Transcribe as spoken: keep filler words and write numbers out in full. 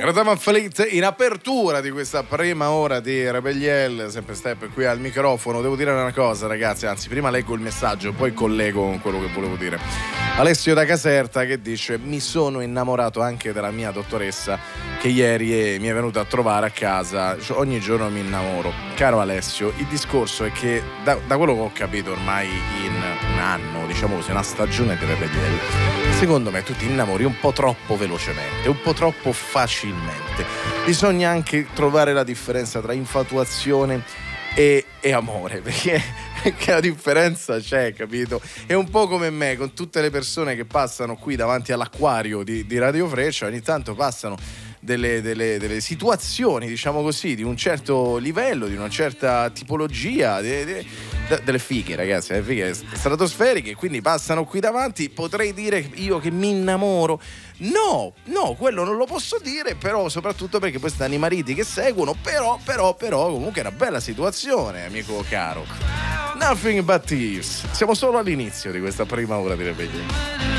Greta Van Fleet in apertura di questa prima ora di Rebelliel, sempre Step qui al microfono. Devo dire una cosa, ragazzi, anzi prima leggo il messaggio poi collego con quello che volevo dire. Alessio da Caserta che dice: mi sono innamorato anche della mia dottoressa che ieri mi è venuta a trovare a casa, cioè, ogni giorno mi innamoro. Caro Alessio, il discorso è che da, da quello che ho capito ormai in un anno, diciamo così, una stagione di Rebelliel, secondo me tu ti innamori un po' troppo velocemente, un po' troppo facilmente. Bisogna anche trovare la differenza tra infatuazione e, e amore, perché, perché la differenza c'è, capito? È un po' come me, con tutte le persone che passano qui davanti all'acquario di, di Radio Freccia, ogni tanto passano delle, delle, delle situazioni, diciamo così, di un certo livello, di una certa tipologia, de, de, de, delle fighe, ragazzi, le fighe stratosferiche, quindi passano qui davanti. Potrei dire io che mi innamoro? No, no, quello non lo posso dire, però soprattutto perché poi stanno i mariti che seguono, però, però, però, comunque è una bella situazione, amico caro. Nothing but thieves. Siamo solo all'inizio di questa prima ora di Rebellion.